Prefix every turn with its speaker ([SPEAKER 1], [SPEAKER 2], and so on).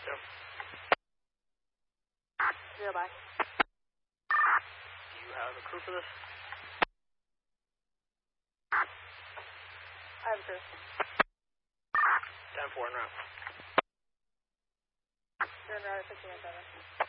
[SPEAKER 1] Show.
[SPEAKER 2] 0 by.
[SPEAKER 1] Do you have a crew for this?
[SPEAKER 2] I have a crew.
[SPEAKER 1] 10-4 en route.
[SPEAKER 2] You're in route 15 and 7.